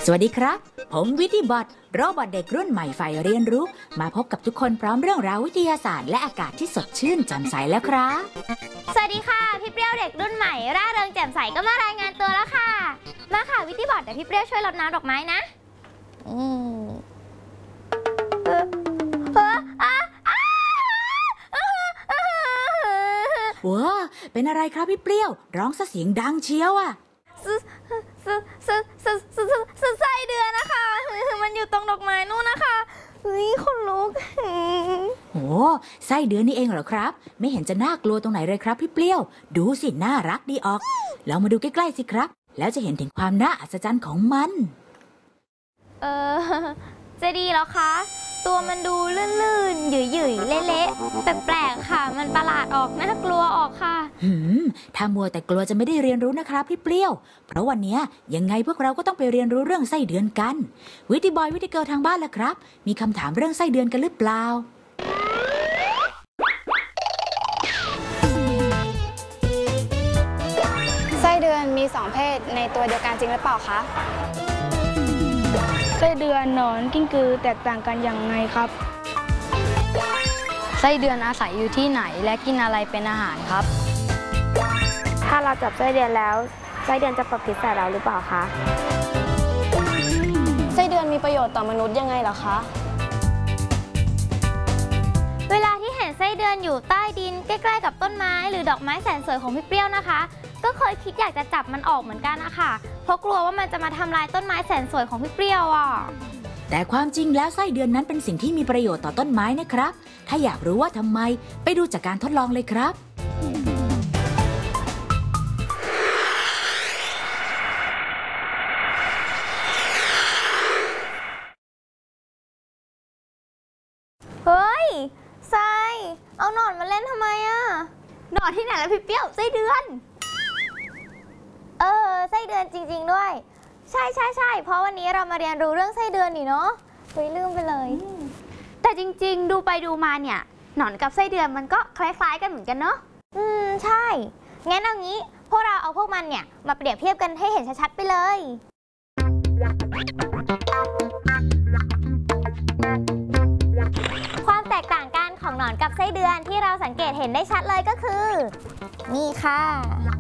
สวัสดีครับผมวิทย์บอทโรบอทเด็กรุ่นใหม่ฝ่ายเรียนรู้มาพบกับทุกคนพร้อมเรื่องราววิทยาศาสตร์และอากาศที่สดชื่นแจ่มใสแล้วครับสวัสดีค่ะพี่เปรี้ยวเด็กรุ่นใหม่ร่าเริงแจ่มใสก็มารายงานตัวแล้วค่ะมาค่ะวิทย์บอทเดี๋ยวพี่เปรี้ยวช่วยรดน้ำดอกไม้นะว้าเป็นอะไรครับพี่เปรี้ยวร้องซะเสียงดังเชียวอ่ะไส้เดือนนะคะมันอยู่ตรงดอกไม้นู่นนะคะเฮ้ยคนลุกโอ้ไส้เดือนนี่เองเหรอครับไม่เห็นจะน่ากลัวตรงไหนเลยครับพี่เปรี้ยวดูสิน่ารักดีออกเรามาดูใกล้ๆสิครับแล้วจะเห็นถึงความน่าอัศจรรย์ของมันจะดีเหรอคะตัวมันดูลื่นๆหยุ่ยๆเละๆแปลกๆค่ะมันประหลาดออกน่ากลัวออกค่ะถ้ามัวแต่กลัวจะไม่ได้เรียนรู้นะครับพี่เปรี้ยวเพราะวันนี้ยังไงพวกเราก็ต้องไปเรียนรู้เรื่องไส้เดือนกันวิทย์บอยวิทย์เกิร์ลทางบ้านล่ะครับมีคำถามเรื่องไส้เดือนกันหรือเปล่าไส้เดือนมี2เพศในตัวเดียวกันจริงหรือเปล่าคะไส้เดือนหนอนกิ้งกือแตกต่างกันอย่างไรครับไส้เดือนอาศัยอยู่ที่ไหนและกินอะไรเป็นอาหารครับถ้าเราจับไส้เดือนแล้วไส้เดือนจะปรับพิษใส่เราหรือเปล่าคะไส้เดือนมีประโยชน์ต่อมนุษย์ยังไงเหรอคะเวลาที่เห็นไส้เดือนอยู่ใต้ดินใกล้ๆกับต้นไม้หรือดอกไม้แสนสวยของพี่เปรี้ยวนะคะก็เคยคิดอยากจะจับมันออกเหมือนกันนะคะเพราะกลัวว่ามันจะมาทำลายต้นไม้แสนสวยของพี่เปรี้ยวอ่ะแต่ความจริงแล้วไส้เดือนนั้นเป็นสิ่งที่มีประโยชน์ต่อต้นไม้นะครับถ้าอยากรู้ว่าทำไมไปดูจากการทดลองเลยครับเฮ้ยไส้เอาหนอนมาเล่นทำไมอะหนอนที่ไหนแล้วพี่เปรี้ยวไส้เดือนไส้เดือนจริงๆด้วยใช่เพราะวันนี้เรามาเรียนรู้เรื่องไส้เดือนนี่เนาะเฮ้ยลืมไปเลยแต่จริงๆดูไปดูมาเนี่ยหนอนกับไส้เดือนมันก็คล้ายๆกันเหมือนกันเนาะใช่งั้นเอางี้พวกเราเอาพวกมันเนี่ยมาเปรียบเทียบกันให้เห็นชัดๆไปเลยความแตกต่างกันของหนอนกับไส้เดือนที่เราสังเกตเห็นได้ชัดเลยก็คือนี่ค่ะ